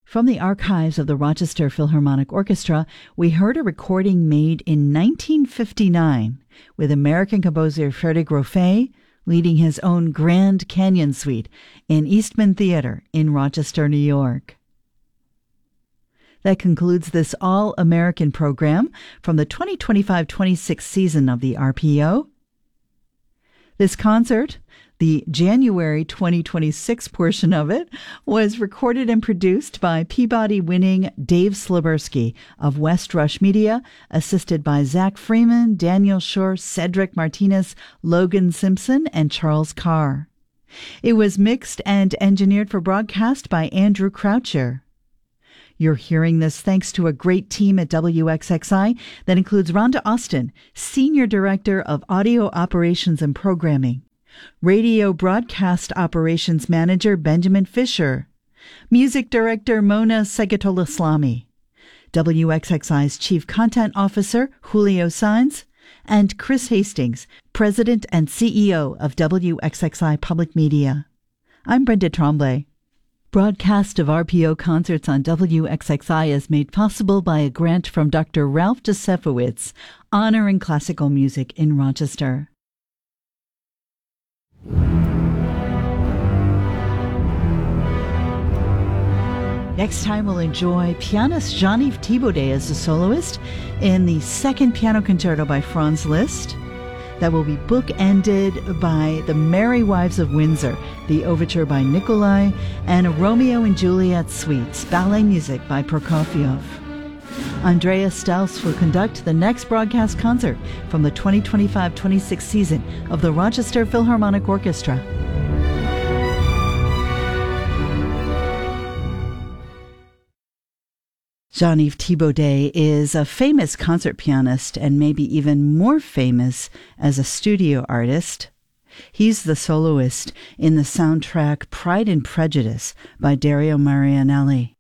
From the archives of the Rochester Philharmonic Orchestra, we heard a recording made in 1959 with American composer Frédéric Roffet leading his own Grand Canyon Suite in Eastman Theater in Rochester, New York. That concludes this All-American program from the 2025-26 season of the RPO. This concert, the January 2026 portion of it, was recorded and produced by Peabody-winning Dave Sliberski of West Rush Media, assisted by Zach Freeman, Daniel Shore, Cedric Martinez, Logan Simpson, and Charles Carr. It was mixed and engineered for broadcast by Andrew Croucher. You're hearing this thanks to a great team at WXXI that includes Rhonda Austin, Senior Director of Audio Operations and Programming, Radio Broadcast Operations Manager Benjamin Fisher, Music Director Mona Segetola-Slami, WXXI's Chief Content Officer Julio Sainz, and Chris Hastings, President and CEO of WXXI Public Media. I'm Brenda Tremblay. Broadcast of RPO concerts on WXXI is made possible by a grant from Dr. Ralph Josefowitz, honoring classical music in Rochester. Next time we'll enjoy pianist Jean-Yves Thibaudet as a soloist in the second piano concerto by Franz Liszt. That will be bookended by The Merry Wives of Windsor, the overture by Nikolai, and a Romeo and Juliet suite, ballet music by Prokofiev. Andrea Staus will conduct the next broadcast concert from the 2025-26 season of the Rochester Philharmonic Orchestra. Jean-Yves Thibaudet is a famous concert pianist and maybe even more famous as a studio artist. He's the soloist in the soundtrack Pride and Prejudice by Dario Marianelli.